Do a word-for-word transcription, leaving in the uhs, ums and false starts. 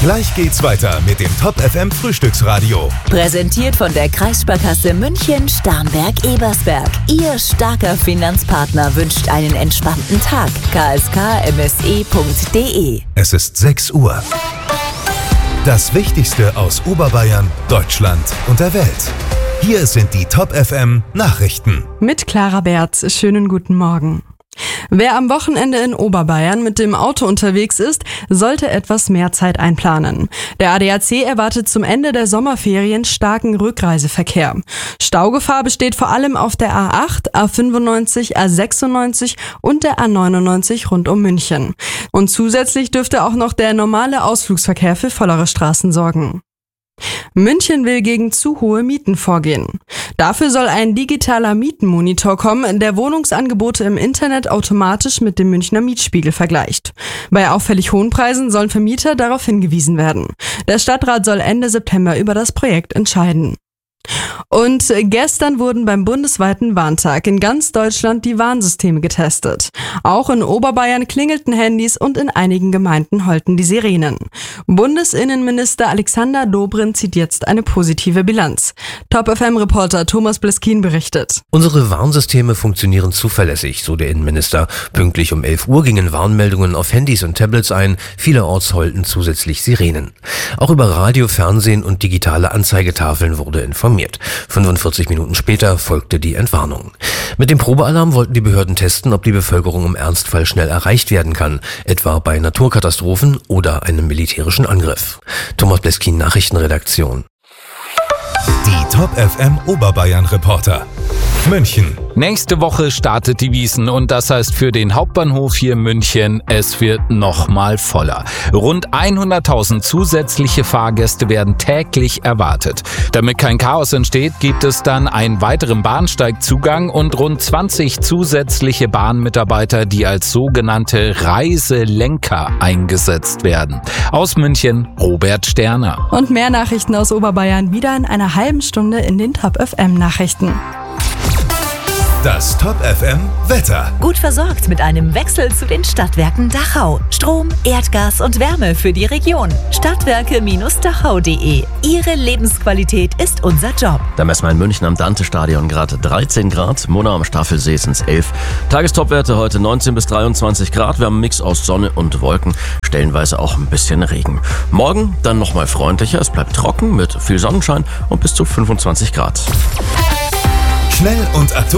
Gleich geht's weiter mit dem Top F M Frühstücksradio. Präsentiert von der Kreissparkasse München Starnberg-Ebersberg. Ihr starker Finanzpartner wünscht einen entspannten Tag. k s k m s e punkt d e. Es ist sechs Uhr. Das Wichtigste aus Oberbayern, Deutschland und der Welt. Hier sind die Top F M Nachrichten. Mit Clara Berz. Schönen guten Morgen. Wer am Wochenende in Oberbayern mit dem Auto unterwegs ist, sollte etwas mehr Zeit einplanen. Der A D A C erwartet zum Ende der Sommerferien starken Rückreiseverkehr. Staugefahr besteht vor allem auf der A acht, A fünfundneunzig, A sechsundneunzig und der A neunundneunzig rund um München. Und zusätzlich dürfte auch noch der normale Ausflugsverkehr für vollere Straßen sorgen. München will gegen zu hohe Mieten vorgehen. Dafür soll ein digitaler Mietenmonitor kommen, der Wohnungsangebote im Internet automatisch mit dem Münchner Mietspiegel vergleicht. Bei auffällig hohen Preisen sollen Vermieter darauf hingewiesen werden. Der Stadtrat soll Ende September über das Projekt entscheiden. Und gestern wurden beim bundesweiten Warntag in ganz Deutschland die Warnsysteme getestet. Auch in Oberbayern klingelten Handys und in einigen Gemeinden heulten die Sirenen. Bundesinnenminister Alexander Dobrindt zieht jetzt eine positive Bilanz. Top F M-Reporter Thomas Bleskin berichtet. Unsere Warnsysteme funktionieren zuverlässig, so der Innenminister. Pünktlich um elf Uhr gingen Warnmeldungen auf Handys und Tablets ein. Vielerorts heulten zusätzlich Sirenen. Auch über Radio, Fernsehen und digitale Anzeigetafeln wurde informiert. fünfundvierzig Minuten später folgte die Entwarnung. Mit dem Probealarm wollten die Behörden testen, ob die Bevölkerung im Ernstfall schnell erreicht werden kann, etwa bei Naturkatastrophen oder einem militärischen Angriff. Thomas Bleskin, Nachrichtenredaktion. Die Top F M Oberbayern Reporter. München. Nächste Woche startet die Wiesn und das heißt für den Hauptbahnhof hier in München, es wird nochmal voller. Rund hunderttausend zusätzliche Fahrgäste werden täglich erwartet. Damit kein Chaos entsteht, gibt es dann einen weiteren Bahnsteigzugang und rund zwanzig zusätzliche Bahnmitarbeiter, die als sogenannte Reiselenker eingesetzt werden. Aus München, Robert Sterner. Und mehr Nachrichten aus Oberbayern wieder in einer halben Stunde in den Top F M Nachrichten. Das Top F M Wetter. Gut versorgt mit einem Wechsel zu den Stadtwerken Dachau. Strom, Erdgas und Wärme für die Region. Stadtwerke Dachau punkt d e. Ihre Lebensqualität ist unser Job. Da messen wir in München am Dante-Stadion gerade dreizehn Grad. Mona am Staffelsee sind es elf. Tagestopwerte heute neunzehn bis dreiundzwanzig Grad. Wir haben einen Mix aus Sonne und Wolken. Stellenweise auch ein bisschen Regen. Morgen dann nochmal freundlicher. Es bleibt trocken mit viel Sonnenschein und bis zu fünfundzwanzig Grad. Schnell und aktuell.